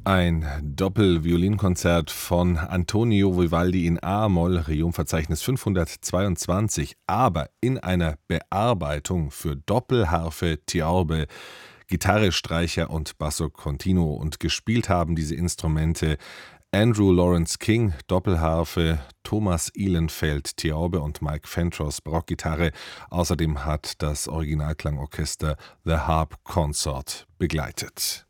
Ein Doppelviolinkonzert von Antonio Vivaldi in A-Moll, Regiumverzeichnis 522, aber in einer Bearbeitung für Doppelharfe, Theorbe, Gitarre, Streicher und Basso Continuo, und gespielt haben diese Instrumente Andrew Lawrence King, Doppelharfe, Thomas Ihlenfeld, Theorbe und Mike Fentress, Barockgitarre. Außerdem hat das Originalklangorchester The Harp Consort begleitet.